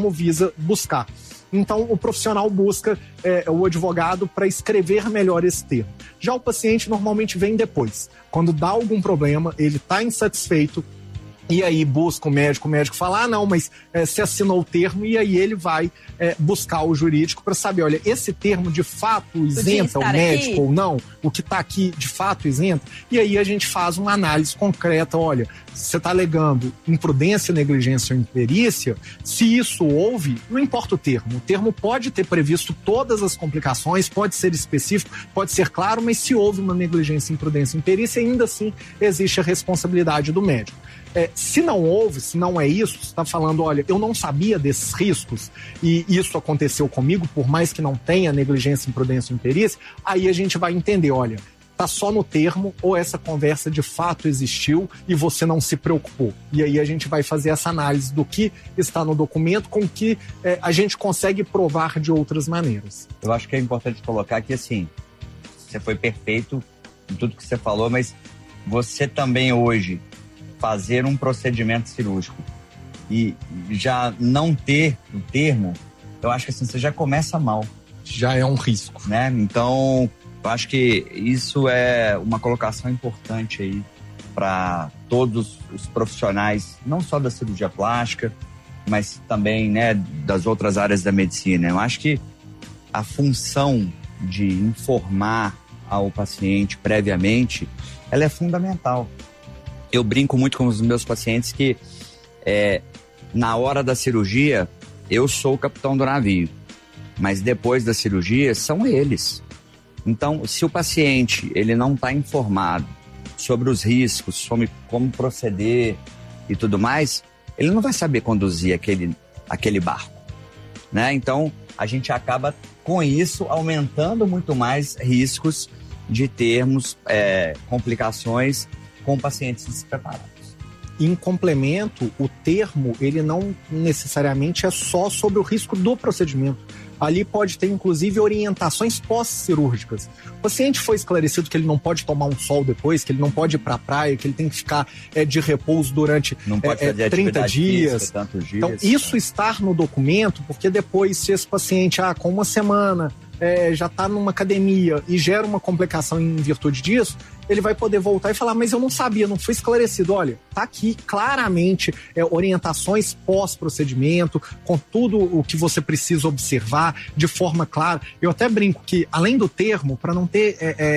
termo visa buscar. Então, o profissional busca o advogado para escrever melhor esse termo. Já o paciente normalmente vem depois. Quando dá algum problema, ele está insatisfeito, e aí busca o médico fala, não, mas você assinou o termo, e aí ele vai buscar o jurídico para saber, olha, esse termo de fato isenta o médico aqui? Ou não? O que está aqui de fato isenta? E aí a gente faz uma análise concreta, olha, você está alegando imprudência, negligência ou imperícia, se isso houve, não importa o termo pode ter previsto todas as complicações, pode ser específico, pode ser claro, mas se houve uma negligência, imprudência, imperícia, ainda assim existe a responsabilidade do médico. Se não houve, se não é isso, você está falando, olha, eu não sabia desses riscos e isso aconteceu comigo, por mais que não tenha negligência, imprudência ou imperícia, aí a gente vai entender, olha, tá só no termo ou essa conversa de fato existiu e você não se preocupou. E aí a gente vai fazer essa análise do que está no documento com que a gente consegue provar de outras maneiras. Eu acho que é importante colocar que, assim, você foi perfeito em tudo que você falou, mas você também hoje fazer um procedimento cirúrgico e já não ter o termo, eu acho que assim, você já começa mal. Já é um risco. Né? Então, eu acho que isso é uma colocação importante aí para todos os profissionais, não só da cirurgia plástica, mas também, né, das outras áreas da medicina. Eu acho que a função de informar ao paciente previamente, ela é fundamental. Eu brinco muito com os meus pacientes que na hora da cirurgia eu sou o capitão do navio, mas depois da cirurgia são eles. Então, se o paciente ele não está informado sobre os riscos, sobre como proceder e tudo mais, ele não vai saber conduzir aquele barco, né? Então, a gente acaba com isso aumentando muito mais riscos de termos complicações com pacientes despreparados. Em complemento, o termo, ele não necessariamente é só sobre o risco do procedimento. Ali pode ter, inclusive, orientações pós-cirúrgicas. O paciente foi esclarecido que ele não pode tomar um sol depois, que ele não pode ir para a praia, que ele tem que ficar de repouso durante 30 dias. Física, tantos dias. Então, isso estar no documento, porque depois, se esse paciente, com uma semana, já está numa academia e gera uma complicação em virtude disso, ele vai poder voltar e falar, mas eu não sabia, não fui esclarecido. Olha, tá aqui claramente orientações pós-procedimento, com tudo o que você precisa observar de forma clara. Eu até brinco que, além do termo, para não ter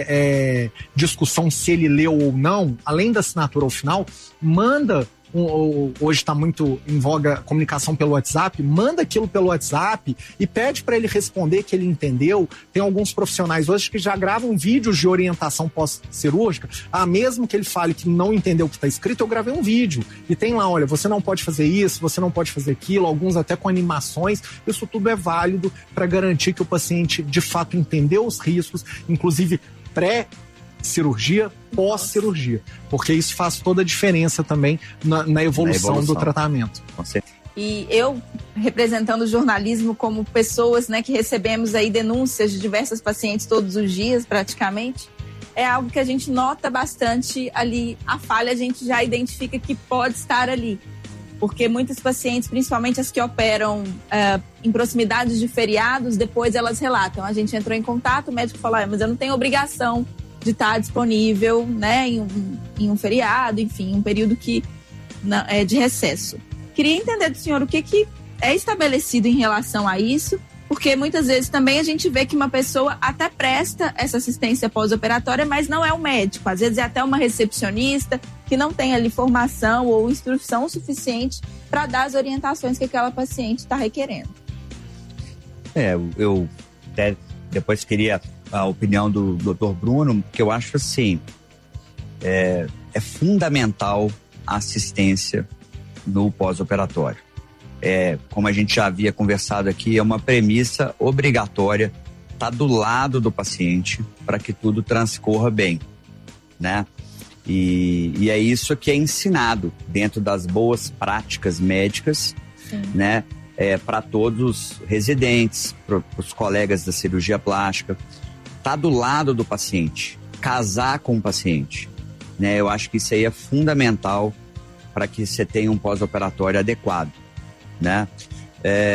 discussão se ele leu ou não, além da assinatura ao final, manda... Hoje está muito em voga a comunicação pelo WhatsApp, manda aquilo pelo WhatsApp e pede para ele responder que ele entendeu. Tem alguns profissionais hoje que já gravam vídeos de orientação pós-cirúrgica. Mesmo que ele fale que não entendeu o que está escrito, eu gravei um vídeo. E tem lá, olha, você não pode fazer isso, você não pode fazer aquilo, alguns até com animações. Isso tudo é válido para garantir que o paciente de fato entendeu os riscos, inclusive pré-cirurgia, pós-cirurgia, porque isso faz toda a diferença também na evolução do tratamento. E eu, representando o jornalismo como pessoas, né, que recebemos aí denúncias de diversos pacientes todos os dias, praticamente, é algo que a gente nota bastante ali. A falha a gente já identifica que pode estar ali, porque muitas pacientes, principalmente as que operam em proximidades de feriados, depois elas relatam. A gente entrou em contato, o médico falou, mas eu não tenho obrigação de estar disponível, né, em um feriado, enfim, um período que é de recesso. Queria entender do senhor o que é estabelecido em relação a isso, porque muitas vezes também a gente vê que uma pessoa até presta essa assistência pós-operatória, mas não é um médico. Às vezes é até uma recepcionista que não tem ali formação ou instrução suficiente para dar as orientações que aquela paciente está requerendo. Eu até depois queria a opinião do Dr. Bruno, que eu acho assim, é fundamental a assistência no pós-operatório. Como a gente já havia conversado aqui, é uma premissa obrigatória estar do lado do paciente para que tudo transcorra bem, né? E é isso que é ensinado dentro das boas práticas médicas, sim, né? Para todos os residentes, para os colegas da cirurgia plástica, estar do lado do paciente, casar com o paciente, né? Eu acho que isso aí é fundamental para que você tenha um pós-operatório adequado, né?